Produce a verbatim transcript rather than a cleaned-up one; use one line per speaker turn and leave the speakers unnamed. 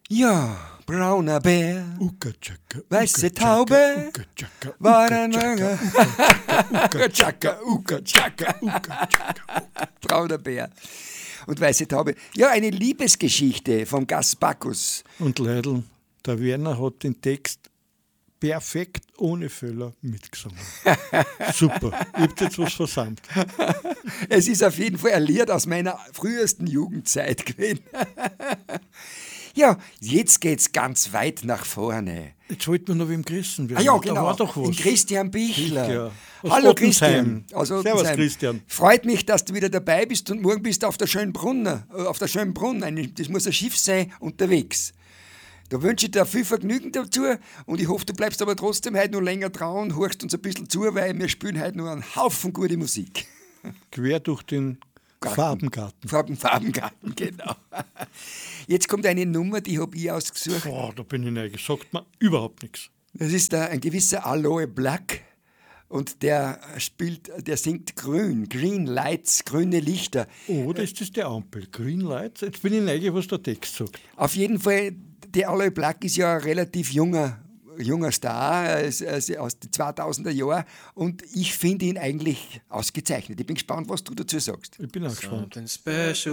Ja, brauner Bär,
Uka Chaka,
weiße Taube,
Uka Chaka,
war ein Langer.
Uka Chaka, Uka Chaka, Uka Chaka.
Brauner Bär und weiße Taube. Ja, eine Liebesgeschichte vom Gast Bacchus.
Und Leidl, der Werner hat den Text perfekt ohne Fehler mitgesungen. Super, ich hab jetzt was versandt.
Es ist auf jeden Fall ein Lied aus meiner frühesten Jugendzeit gewesen. Ja, jetzt geht's ganz weit nach vorne.
Jetzt wollten wir noch wem grüßen werden.
Ah ja,
Da
genau.
war doch was.
Den Christian Bichler.
Bichler. Aus
Hallo
Ottensheim.
Christian. Aus
Servus
Ottensheim.
Christian.
Freut mich, dass du wieder dabei bist und morgen bist du auf der Schönbrunn, äh, auf der Schönbrunn. Ein- Das muss ein Schiff sein, unterwegs. Da wünsche ich dir viel Vergnügen dazu und ich hoffe, du bleibst aber trotzdem heute noch länger dran, hörst uns ein bisschen zu, weil wir spielen heute noch einen Haufen gute Musik.
Quer durch den
Garten.
Farbengarten.
Farben, Farbengarten, genau. Jetzt kommt eine Nummer, die habe ich ausgesucht.
Boah, da bin ich neu. Sagt mir überhaupt nichts.
Das ist äh, ein gewisser Aloe Black und der spielt, der singt grün, Green Lights, grüne Lichter.
Oder ist das der Ampel? Green Lights? Jetzt bin ich neugierig, was der Text sagt.
Auf jeden Fall, der Aloe Black ist ja ein relativ junger, junger Star also, also aus den zweitausender Jahren und ich finde ihn eigentlich ausgezeichnet. Ich bin gespannt, was du dazu sagst.
Ich bin auch gespannt.
Something special